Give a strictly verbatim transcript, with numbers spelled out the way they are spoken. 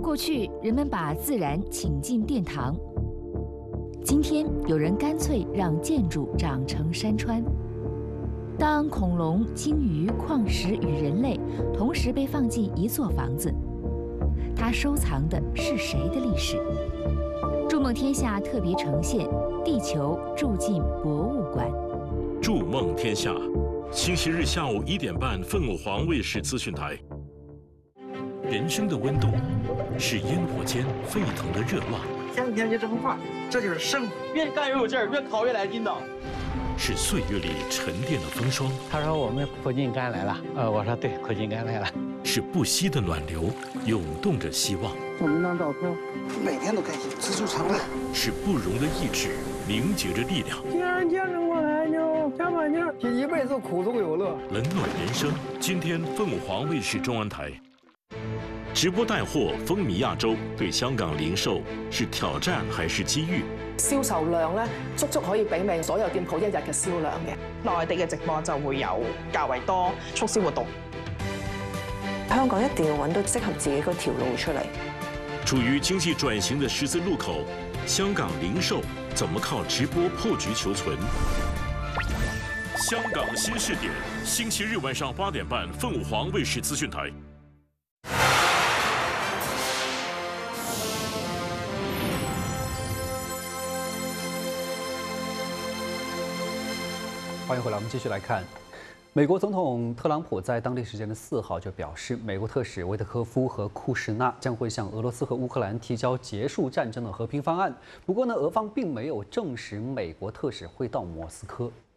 过去人们把自然请进殿堂，今天有人干脆让建筑长成山川。当恐龙、鲸鱼、矿石与人类同时被放进一座房子，它收藏的是谁的历史？筑梦天下特别呈现《地球住进博物馆》。 筑梦天下，星期日下午一点半，凤凰卫视资讯台。人生的温度是烟火间沸腾的热浪， 天天就这么画，这就是生活。 越干越有劲儿，越烤越来劲道。 是岁月里沉淀的风霜。 他说我们苦尽甘来了，呃，我说对，苦尽甘来了。 是不息的暖流，涌动着希望。 照明张照片，每天都开心，知足常乐。 是不容的意志，凝结着力量。 既然坚持过来，就加把劲儿，一辈子苦中有乐。 冷暖人生，今天凤凰卫视中文台。直播帶貨風靡亞洲，對香港零售是挑戰還是機遇？ 銷售量咧，足足可以媲美所有店鋪一日嘅銷量嘅。 內地嘅直播就會有較為多促銷活動。 香港一定要揾到適合自己嗰條路出嚟。 處於經濟轉型的十字路口，香港零售怎麼靠直播破局求存？香港新視點，星期日晚上八點半，鳳凰衛視資訊台。 欢迎回来，我们继续来看。美国总统特朗普在当地时间的四号就表示，美国特使维特科夫和库什纳将会向俄罗斯和乌克兰提交结束战争的和平方案。不过呢，俄方并没有证实美国特使会到莫斯科。